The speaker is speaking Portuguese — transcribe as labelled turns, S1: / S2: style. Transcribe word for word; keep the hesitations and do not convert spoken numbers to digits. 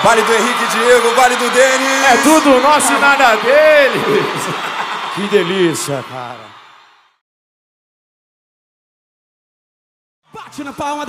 S1: Vale do Henrique Diego, vale do Denis.
S2: É tudo nosso e nada deles. Que delícia, cara. Bate na palma.